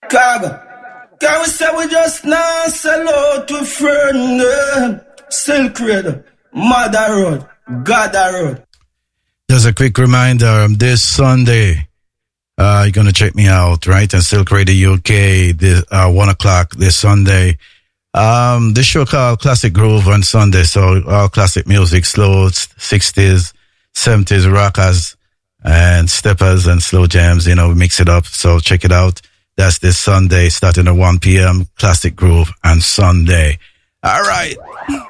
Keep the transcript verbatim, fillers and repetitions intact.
Kaga. Can we say we just now sell out to friend? Uh, Silk Road, Mother Road, Gather Road. Just a quick reminder, um, this Sunday, uh, you're going to check me out, right? And Silk Radio U K, this, uh, one o'clock this Sunday. Um, this show called Classic Groove on Sunday. So all classic music, slows, sixties, seventies, rockers, and steppers and slow jams, you know, we mix it up. So check it out. That's this Sunday, starting at one p.m. Classic Groove on Sunday. All right.